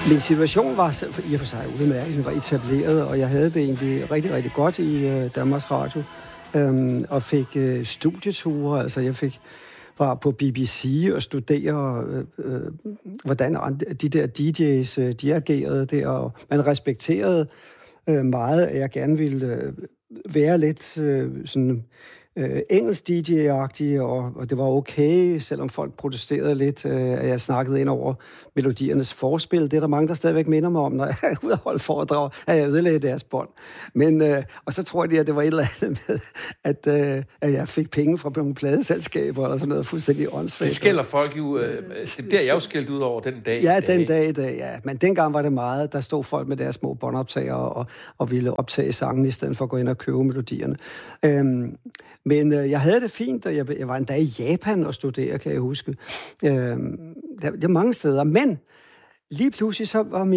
Min situation var i og for sig udmærket, den var etableret, og jeg havde det egentlig rigtig, rigtig godt i Danmarks Radio, og fik studieture, altså jeg var på BBC og studere, hvordan de der DJ's, de agerede der, og man respekterede meget, at jeg gerne ville være lidt sådan engelsk DJ-agtig, og det var okay, selvom folk protesterede lidt, at jeg snakkede ind over melodiernes forspil. Det er der mange, der stadigvæk minder mig om, når jeg er ude at holde foredrag, at jeg ødelagde deres bånd. Men, og så tror jeg, at det var et eller andet med, at jeg fik penge fra nogle pladeselskaber, eller sådan noget fuldstændig åndssvagt. Det skælder folk jo, det bliver jeg jo skældt ud over den dag. Ja, den dag i dag, ja. Men dengang var det meget, der stod folk med deres små båndoptagere og ville optage sangen, i stedet for at gå ind og købe melodierne. Men jeg havde det fint, og jeg var endda i Japan og studere, kan jeg huske. Det er mange steder. Men lige pludselig så var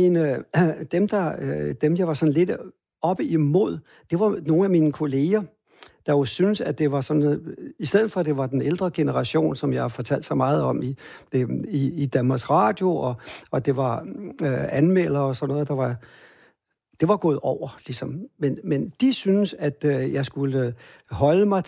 dem jeg var sådan lidt oppe imod, det var nogle af mine kolleger, der jo synes, at det var sådan, i stedet for at det var den ældre generation, som jeg har fortalt så meget om i Danmarks Radio, og det var anmeldere og sådan noget, det var gået over, ligesom. Men de synes, at jeg skulle holde mig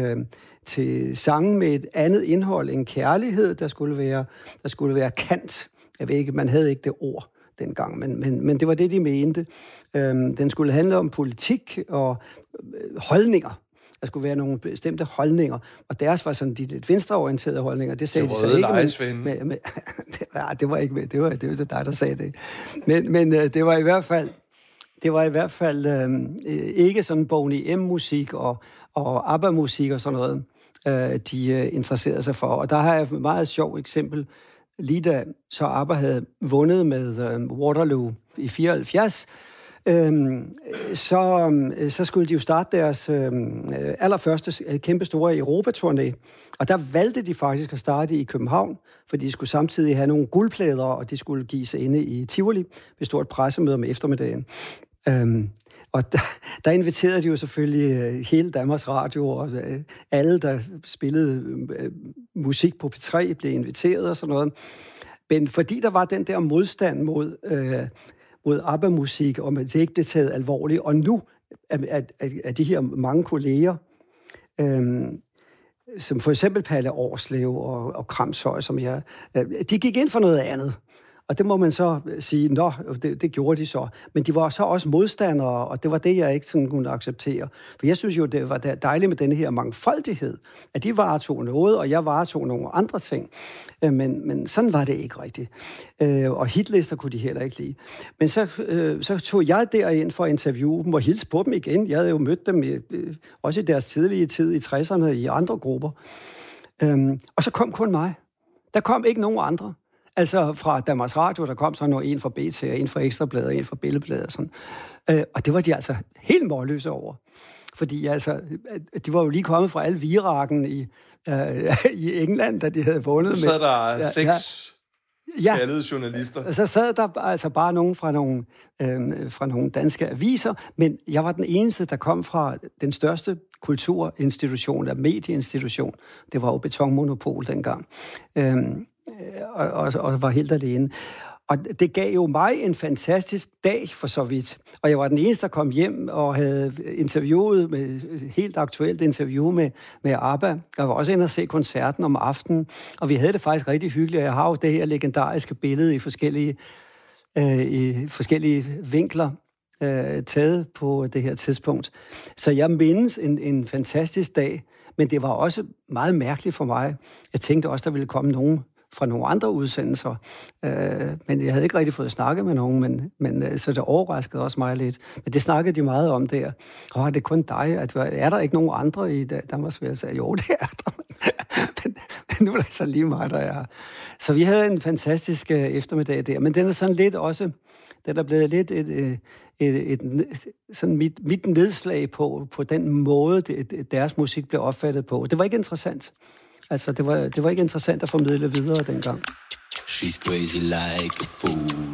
til sange med et andet indhold end kærlighed. Der skulle være kant. Jeg ved ikke, man havde ikke det ord dengang, men det var det, de mente. Den skulle handle om politik og holdninger. Der skulle være nogle bestemte holdninger, og deres var sådan de lidt venstreorienterede holdninger. Det sagde de så ikke. Nej, det var ikke med. Det var dig, der sagde det. Men det var i hvert fald ikke sådan Boney M-musik og ABBA-musik og sådan noget, de interesserede sig for. Og der har jeg et meget sjovt eksempel. Lige da så ABBA havde vundet med Waterloo i 74, så skulle de jo starte deres allerførste kæmpestore Europaturné. Og der valgte de faktisk at starte i København, for de skulle samtidig have nogle guldplader, og de skulle give sig inde i Tivoli ved stort pressemøde om eftermiddagen. Og der inviterede de jo selvfølgelig hele Danmarks Radio, og alle, der spillede musik på P3, blev inviteret og sådan noget. Men fordi der var den der modstand mod ABBA-musik, og man ikke blev taget alvorligt, og nu er de her mange kolleger, som for eksempel Palle Årslev og Kramshøj, de gik ind for noget andet. Og det må man så sige, det gjorde de så. Men de var så også modstandere, og det var det, jeg ikke sådan kunne acceptere. For jeg synes jo, det var dejligt med denne her mangfoldighed, at de varetog noget, og jeg varetog nogle andre ting. Men sådan var det ikke rigtigt. Og hitlister kunne de heller ikke lide. Men så tog jeg derind for at interviewe dem og hilse på dem igen. Jeg havde jo mødt dem også i deres tidlige tid i 60'erne i andre grupper. Og så kom kun mig. Der kom ikke nogen andre. Altså fra Danmarks Radio, der kom så en fra BT, en fra Ekstrabladet, en fra Billedbladet og sådan. Og det var de altså helt målløse over. Fordi altså, de var jo lige kommet fra alle virakken i England, da de havde vundet med. Så sad der 6 skaldede journalister. Så sad der altså bare nogen fra nogle danske aviser, men jeg var den eneste, der kom fra den største kulturinstitution, eller medieinstitution. Det var jo Betonmonopol dengang. Og var helt alene. Og det gav jo mig en fantastisk dag for så vidt. Og jeg var den eneste, der kom hjem og havde interviewet med helt aktuelt interview med ABBA. Jeg var også inde og se koncerten om aftenen, og vi havde det faktisk rigtig hyggeligt. Jeg har jo det her legendariske billede i forskellige vinkler taget på det her tidspunkt. Så jeg mindes en fantastisk dag, men det var også meget mærkeligt for mig. Jeg tænkte også, der ville komme nogen fra nogle andre udsendelser. Men jeg havde ikke rigtig fået snakket med nogen, men så det overraskede også mig lidt. Men det snakkede de meget om der. Det er kun dig. Er der ikke nogen andre i Danmarks Radio? Jeg sagde, jo, det er der. Men nu er det så lige mig, der er. Så vi havde en fantastisk eftermiddag der. Men den er sådan lidt også, den er blevet lidt sådan mit nedslag på den måde, deres musik blev opfattet på. Det var ikke interessant. Altså, det var ikke interessant at formidle videre dengang. She's crazy like a fool.